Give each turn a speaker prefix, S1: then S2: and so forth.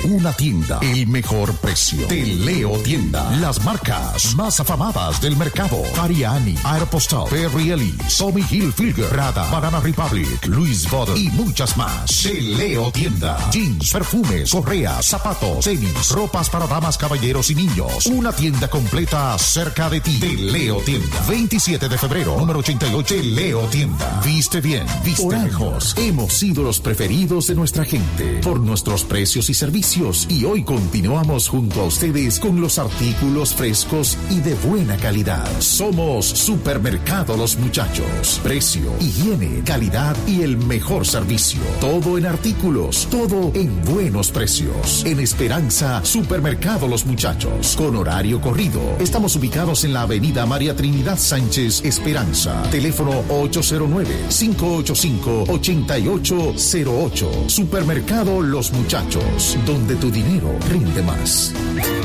S1: una tienda, el mejor precio. Te Leo Tienda. Las marcas más afamadas del mercado: Ariani, Aeropostale, Perry Ellis, Tommy Hilfiger, Prada, Banana Republic, Louis Vuitton y muchas más. Te Leo Tienda. Jeans, perfumes, correas, zapatos, tenis, ropas para damas, caballeros y niños. Una tienda completa cerca de ti. Te Leo Tienda. 27 de febrero, número 88. Te Leo Tienda. Viste bien, viste mejor. Hemos sido los preferidos de nuestra gente por nuestros precios y servicios, y hoy continuamos junto a ustedes con los artículos frescos y de buena calidad. Somos Supermercado Los Muchachos. Precio, higiene, calidad y el mejor servicio. Todo en artículos, todo en buenos precios. En Esperanza, Supermercado Los Muchachos, con horario corrido. Estamos ubicados en la avenida María Trinidad Sánchez, Esperanza. Teléfono 809-585-8808. Supermercado Los Muchachos, donde tu dinero rinde más.